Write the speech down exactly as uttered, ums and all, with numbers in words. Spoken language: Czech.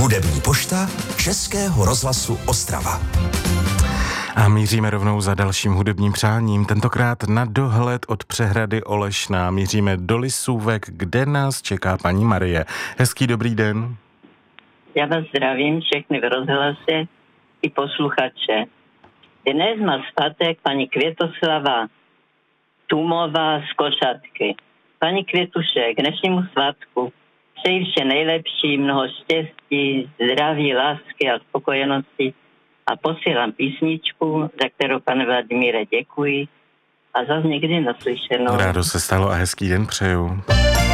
Hudební pošta Českého rozhlasu Ostrava. A míříme rovnou za dalším hudebním přáním, tentokrát na dohled od přehrady Olešná. Míříme do Lisůvek, kde nás čeká paní Marie. Hezký dobrý den. Já vás zdravím, všechny v rozhlase i posluchače. Dnes má svátek paní Květoslava Tumová z Košatky. Paní Květuše, k dnešnímu svátku přeji vše nejlepší, mnoho štěstí, zdraví, lásky a spokojenosti a posílám písničku, za kterou, pane Vladimíre, děkuji a zase někdy naslyšenou. Rádo se stalo a hezký den přeju.